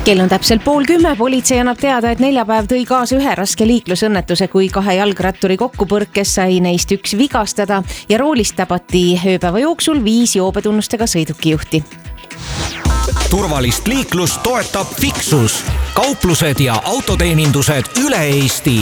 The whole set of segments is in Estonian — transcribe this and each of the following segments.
Kell on täpselt 9:30, politsei annab teada, et neljapäev tõi kaasa ühe raske liiklusõnnetuse, kui 2 jalgratturi kokkupõrkes sai neist 1 vigastada ja roolist tabati ööpäeva jooksul 5 joobetunnustega sõidukijuhti. Turvalist liiklust toetab Fixus, kauplused ja autoteenindused üle Eesti.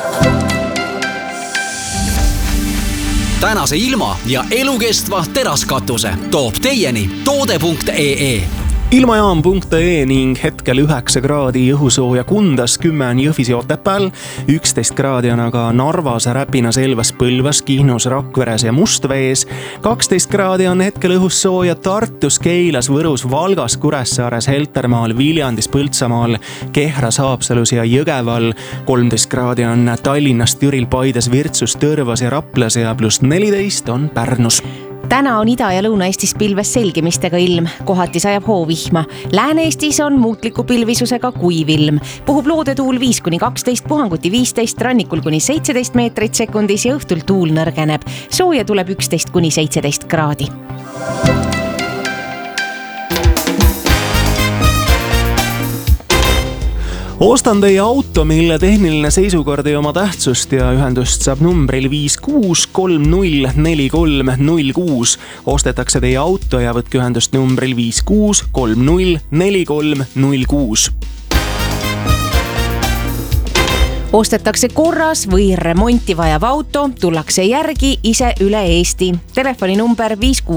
Tänase ilma ja elukestva teraskatuse toob teieni toode.ee. Ilmajaam.ee ning hetkel 9 kraadi õhusooja Kundas, 10 on Jõhvis ja Otepääl, 11 kraadi on aga Narvas, Räpinas, Elvas, Põlvas, Kihnus, Rakveres ja Mustvees, 12 kraadi on hetkel õhus sooja Tartus, Keilas, Võrus, Valgas, Kuressaares, Heltermaal, Viljandis, Põltsamaal, Kehras, Haapsalus ja Jõgeval, 13 kraadi on Tallinnas, Türil, Paides, Virtsus, Tõrvas ja Raplas ja +14 on Pärnus. Täna on Ida- ja Lõuna-Eestis pilves selgimistega ilm, kohati sajab hoovihma. Lääne-Eestis on muutliku pilvisusega kuiv ilm. Puhub loodetuul 5-12, puhanguti 15, rannikul kuni 17 meetrit sekundis ja õhtul tuul nõrgeneb. Sooja tuleb 11-17 kraadi. Ostan teie auto, mille tehniline seisukord ei oma tähtsust ja ühendust saab numbril 56304306. Ostetakse teie auto ja võtke ühendust numbril 56304306. Ostetakse korras või remonti vajav auto, tullakse järgi ise üle Eesti. Telefoninumber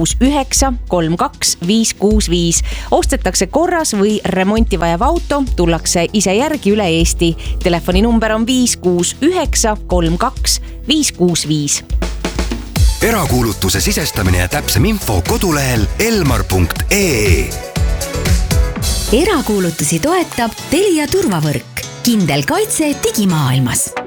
569325565. Ostetakse korras või remonti vajav auto, tullakse ise järgi üle Eesti. Telefoninumber on 569325565. Erakuulutuse sisestamine ja täpsem info kodulehel elmar.ee. Erakuulutusi toetab Telia turvavõrk. Kindel kaitse digimaailmas.